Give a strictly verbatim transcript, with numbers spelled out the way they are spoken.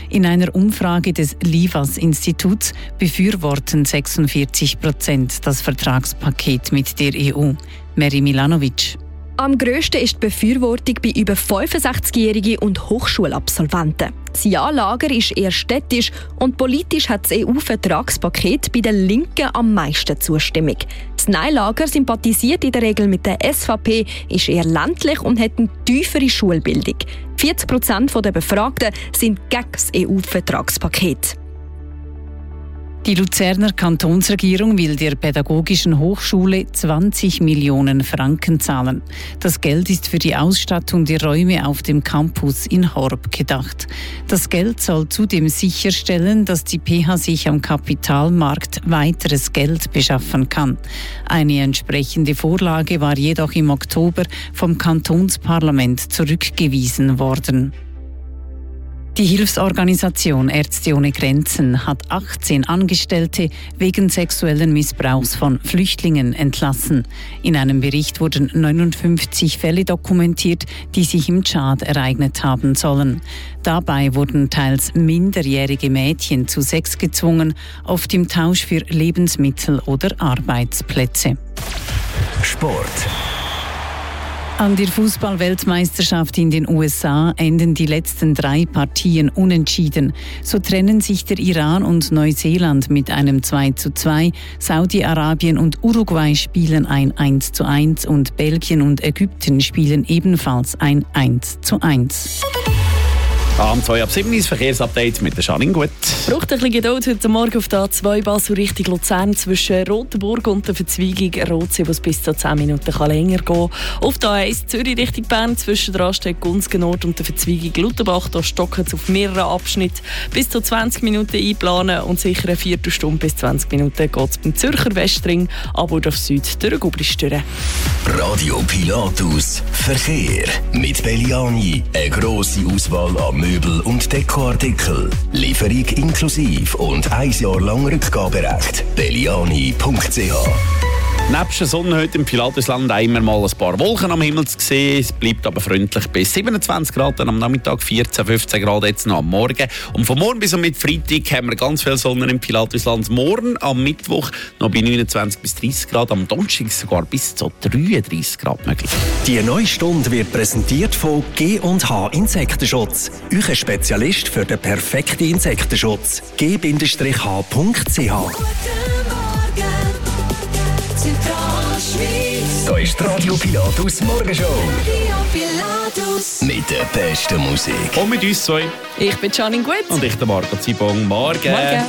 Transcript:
In einer Umfrage des Livas-Instituts befürworten sechsundvierzig Prozent das Vertragspaket mit der E U. Meri Milanovic. Am grössten ist die Befürwortung bei über fünfundsechzigjährigen und Hochschulabsolventen. Das Ja-Lager ist eher städtisch und politisch hat das E U-Vertragspaket bei den Linken am meisten Zustimmung. Das Nein-Lager sympathisiert in der Regel mit der S V P, ist eher ländlich und hat eine tiefere Schulbildung. vierzig Prozent der Befragten sind gegen das E U-Vertragspaket. Die Luzerner Kantonsregierung will der Pädagogischen Hochschule zwanzig Millionen Franken zahlen. Das Geld ist für die Ausstattung der Räume auf dem Campus in Horb gedacht. Das Geld soll zudem sicherstellen, dass die P H sich am Kapitalmarkt weiteres Geld beschaffen kann. Eine entsprechende Vorlage war jedoch im Oktober vom Kantonsparlament zurückgewiesen worden. Die Hilfsorganisation Ärzte ohne Grenzen hat achtzehn Angestellte wegen sexuellen Missbrauchs von Flüchtlingen entlassen. In einem Bericht wurden neunundfünfzig Fälle dokumentiert, die sich im Tschad ereignet haben sollen. Dabei wurden teils minderjährige Mädchen zu Sex gezwungen, oft im Tausch für Lebensmittel oder Arbeitsplätze. Sport. An der Fußball-Weltmeisterschaft in den U S A enden die letzten drei Partien unentschieden. So trennen sich der Iran und Neuseeland mit einem zwei zu zwei, Saudi-Arabien und Uruguay spielen ein eins zu eins und Belgien und Ägypten spielen ebenfalls ein eins zu eins. Am zwei ab sieben ist Verkehrsupdate mit der Janine Gut. Braucht ein bisschen Geduld heute Morgen auf der A zwei Basel Richtung Luzern zwischen Rotenburg und der Verzweigung Rotsee, wo es bis zu zehn Minuten kann länger gehen kann. Auf der A eins Zürich Richtung Bern zwischen der Raststätte Gunzgen Nord und der Verzweigung Lutherbach. Da stocken es auf mehreren Abschnitten bis zu zwanzig Minuten einplanen und sicher eine Viertelstunde bis zwanzig Minuten geht es beim Zürcher Westring, aber auf Süd durch Gublist durch. Radio Pilatus Verkehr mit Belliani. Eine grosse Auswahl an Möbel- und Dekoartikel. Lieferung inklusive und ein Jahr lang Rückgaberecht. belliani punkt c h. Nebst der Sonne heute im Pilatusland immer mal ein paar Wolken am Himmel zu sehen. Es bleibt aber freundlich bis siebenundzwanzig Grad am Nachmittag, vierzehn, fünfzehn Grad jetzt noch am Morgen. Und von morgen bis mit Freitag haben wir ganz viel Sonne im Pilatusland. Morgen am Mittwoch noch bei neunundzwanzig bis dreißig Grad, am Donnerstag sogar bis zu dreiunddreißig Grad möglich. Die neue Stunde wird präsentiert von G und H Insektenschutz. Euer Spezialist für den perfekten Insektenschutz. g Bindestrich h punkt c h. Da ist die Radio Pilatus Morgenshow. Mit der besten Musik. Und mit uns zwei. Ich bin Janine Gut. Und ich, der Marco Zibong. Morgen. Morgen.